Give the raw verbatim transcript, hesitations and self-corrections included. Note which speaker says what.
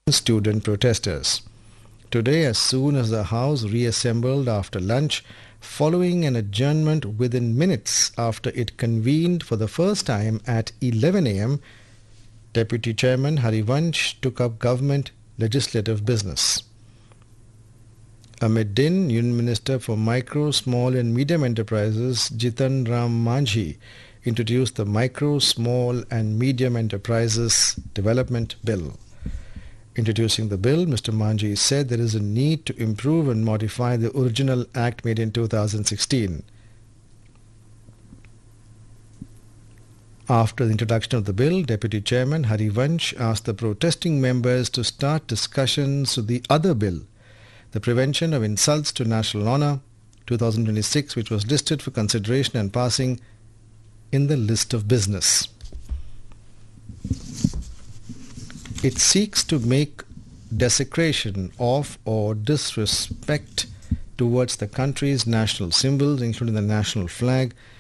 Speaker 1: student protesters. Today, as soon as the House reassembled after lunch, following an adjournment within minutes after it convened for the first time at eleven a m, Deputy Chairman Harivansh took up government legislative business. Amid din, Union Minister for Micro, Small and Medium Enterprises Jitan Ram Manjhi introduced the Micro, Small and Medium Enterprises Development Bill. Introducing the bill, Mister Manjhi said there is a need to improve and modify the original act made in two thousand sixteen. After the introduction of the bill, Deputy Chairman Harivansh asked the protesting members to start discussions to the other bill, the Prevention of Insults to National Honour two thousand twenty-six, which was listed for consideration and passing in the list of business. It seeks to make desecration of or disrespect towards the country's national symbols, including the national flag,